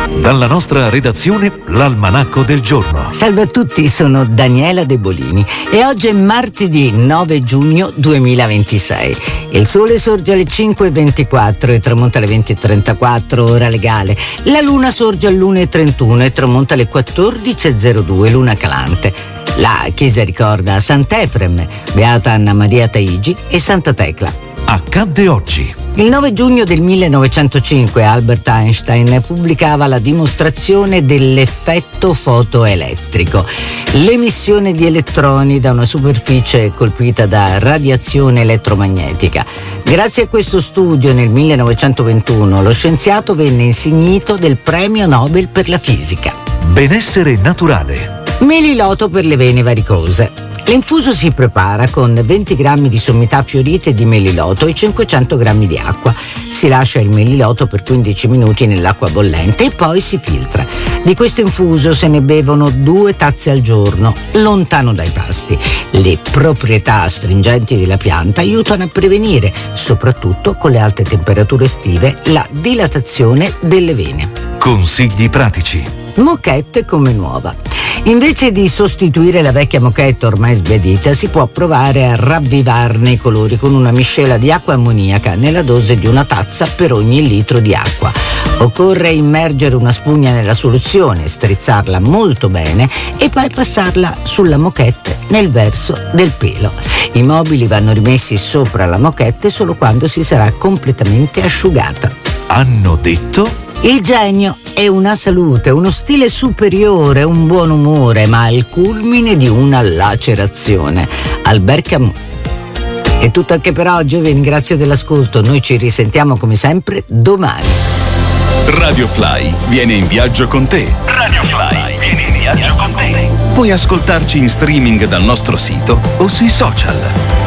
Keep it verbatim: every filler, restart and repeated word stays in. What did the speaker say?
Dalla nostra redazione, l'Almanacco del giorno. Salve a tutti, sono Daniela De Bolini e oggi è martedì nove giugno duemilaventisei. Il sole sorge alle cinque e ventiquattro e tramonta alle venti e trentaquattro, ora legale. La luna sorge alle l'una e trentuno e tramonta alle quattordici e zero due, luna calante. La chiesa ricorda Sant'Efrem, Beata Anna Maria Taigi e Santa Tecla. Accadde oggi. Il nove giugno del millenovecentocinque Albert Einstein pubblicava la dimostrazione dell'effetto fotoelettrico, l'emissione di elettroni da una superficie colpita da radiazione elettromagnetica. Grazie a questo studio nel millenovecentoventuno lo scienziato venne insignito del premio Nobel per la fisica. Benessere naturale. Meliloto per le vene varicose. L'infuso si prepara con venti grammi di sommità fiorite di meliloto e cinquecento grammi di acqua. Si lascia il meliloto per quindici minuti nell'acqua bollente e poi si filtra. Di questo infuso se ne bevono due tazze al giorno, lontano dai pasti. Le proprietà astringenti della pianta aiutano a prevenire, soprattutto con le alte temperature estive, la dilatazione delle vene. Consigli pratici. Moquette come nuova. Invece di sostituire la vecchia moquette ormai sbiadita, si può provare a ravvivarne i colori con una miscela di acqua ammoniaca nella dose di una tazza per ogni litro di acqua. Occorre immergere una spugna nella soluzione, strizzarla molto bene e poi passarla sulla moquette nel verso del pelo. I mobili vanno rimessi sopra la moquette solo quando si sarà completamente asciugata. Hanno detto? Il genio è una salute, uno stile superiore, un buon umore, ma al culmine di una lacerazione. Albert Camus. È tutto anche per oggi, vi ringrazio dell'ascolto. Noi ci risentiamo come sempre domani. Radio Fly viene in viaggio con te. Radio Fly viene in viaggio con te. Puoi ascoltarci in streaming dal nostro sito o sui social.